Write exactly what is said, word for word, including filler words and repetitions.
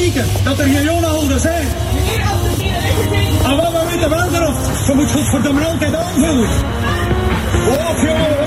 kijken dat er geen jongehouders zijn. En wat we weten wel erop, ze moet godverdomme altijd aanvoeren. Och jongen.